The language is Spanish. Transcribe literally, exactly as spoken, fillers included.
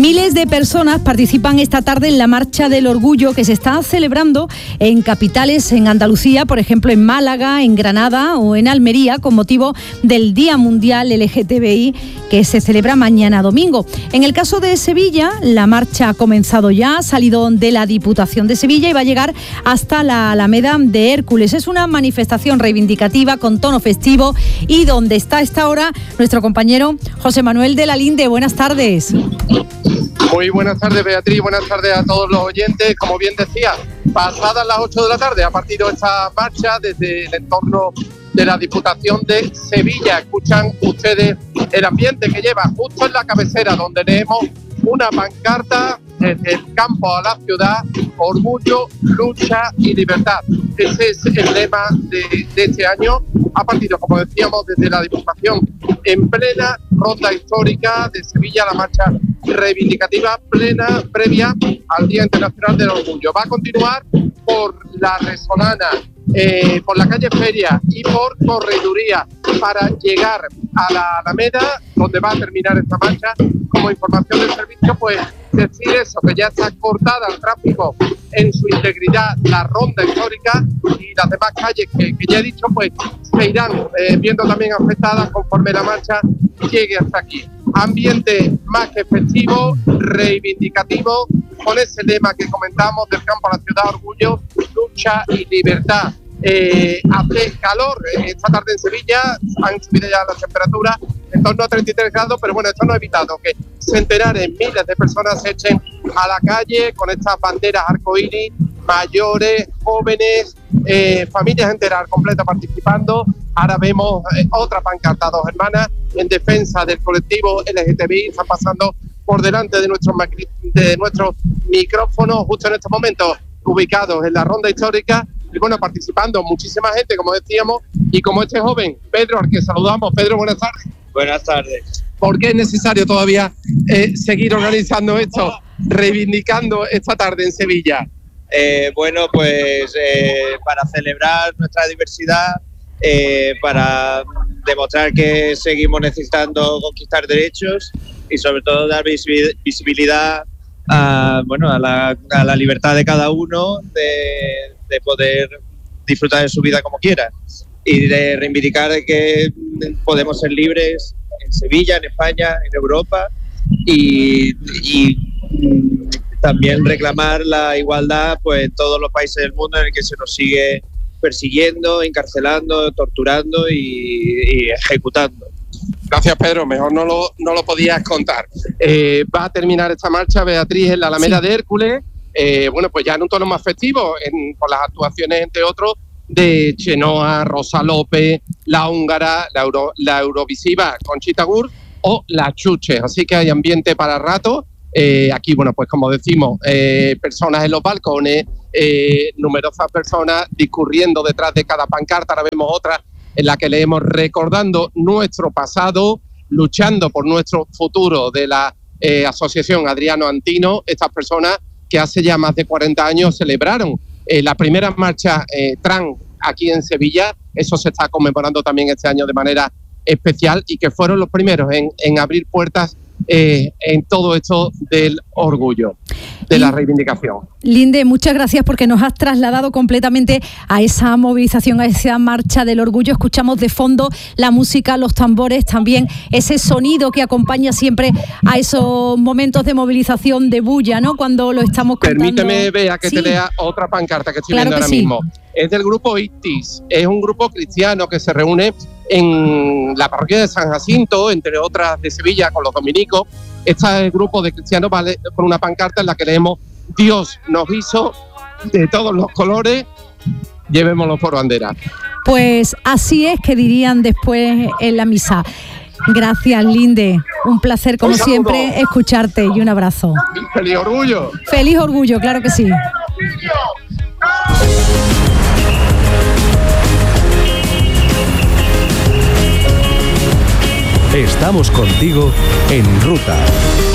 Miles de personas participan esta tarde en la Marcha del Orgullo que se está celebrando en capitales en Andalucía, por ejemplo en Málaga, en Granada o en Almería, con motivo del Día Mundial L G T B I que se celebra mañana domingo. En el caso de Sevilla, la marcha ha comenzado ya, ha salido de la Diputación de Sevilla y va a llegar hasta la Alameda de Hércules. Es una manifestación reivindicativa con tono festivo y donde está a esta hora nuestro compañero José Manuel de la Linde. Buenas tardes. Muy buenas tardes, Beatriz, buenas tardes a todos los oyentes. Como bien decía, pasadas las ocho de la tarde ha partido esta marcha desde el entorno de la Diputación de Sevilla. Escuchan ustedes el ambiente que lleva justo en la cabecera, donde leemos una pancarta desde el campo a la ciudad: orgullo, lucha y libertad. Ese es el lema de, de este año. Ha partido, como decíamos, desde la Diputación en plena ronda histórica de Sevilla, la marcha reivindicativa plena previa al Día Internacional del Orgullo. Va a continuar por la Resolana, eh, por la calle Feria y por Correduría para llegar a la Alameda, donde va a terminar esta marcha. Como información del servicio, pues decir eso, que ya está cortada el tráfico en su integridad, la ronda histórica, y las demás calles que, que ya he dicho, pues se irán eh, viendo también afectadas conforme la marcha llegue hasta aquí. Ambiente más que festivo, reivindicativo, con ese lema que comentamos del campo a la ciudad: orgullo, lucha y libertad. Eh, hace calor esta tarde en Sevilla, han subido ya las temperaturas en torno a treinta y tres grados, pero bueno, esto no ha evitado que centenares, miles de personas se echen a la calle con estas banderas arcoíris, mayores, jóvenes, eh, familias enteras completas participando. Ahora vemos eh, otra pancarta, dos hermanas en defensa del colectivo L G T B I, están pasando por delante de nuestros de nuestros micrófonos justo en estos momentos, ubicados en la ronda histórica. Y bueno, participando muchísima gente, como decíamos, y como este joven, Pedro, al que saludamos. Pedro, buenas tardes. Buenas tardes. ¿Por qué es necesario todavía eh, seguir organizando esto, reivindicando esta tarde en Sevilla? Eh, bueno, pues eh, para celebrar nuestra diversidad, eh, para demostrar que seguimos necesitando conquistar derechos y sobre todo dar visibilidad a, bueno, a, la, a la libertad de cada uno de, de poder disfrutar de su vida como quiera y de reivindicar que podemos ser libres en Sevilla, en España, en Europa y, y también reclamar la igualdad pues en todos los países del mundo en el que se nos sigue persiguiendo, encarcelando, torturando y, y ejecutando. Gracias, Pedro, mejor no lo, no lo podías contar. Eh, va a terminar esta marcha, Beatriz, en la Alameda sí. de Hércules, eh, bueno, pues ya en un tono más festivo, en, con las actuaciones, entre otros, de Chenoa, Rosa López, La Húngara, la, Euro, la Eurovisiva Conchita Gur o La Chuche, así que hay ambiente para rato. Eh, aquí, bueno, pues como decimos, eh, personas en los balcones, eh, numerosas personas discurriendo detrás de cada pancarta. Ahora vemos otra en la que leemos recordando nuestro pasado, luchando por nuestro futuro, de la eh, Asociación Adriano Antino. Estas personas que hace ya más de cuarenta años celebraron eh, la primera marcha eh, trans aquí en Sevilla. Eso se está conmemorando también este año de manera especial y que fueron los primeros en, en abrir puertas Eh, en todo esto del orgullo, de la reivindicación. Linde, muchas gracias porque nos has trasladado completamente a esa movilización, a esa marcha del orgullo. Escuchamos de fondo la música, los tambores, también ese sonido que acompaña siempre a esos momentos de movilización, de bulla, ¿no? Cuando lo estamos contando. Permíteme, Bea, que sí. te lea otra pancarta que estoy claro viendo que ahora sí. mismo. Es del grupo ITIS, es un grupo cristiano que se reúne en la parroquia de San Jacinto, entre otras de Sevilla, con los dominicos. Este es el grupo de cristianos, vale, con una pancarta en la que leemos: Dios nos hizo de todos los colores, llevémoslo por bandera. Pues así es que dirían después en la misa. Gracias, Linde. Un placer, como un siempre, escucharte y un abrazo. ¡Feliz orgullo! ¡Feliz orgullo! Claro que sí. Estamos contigo en ruta.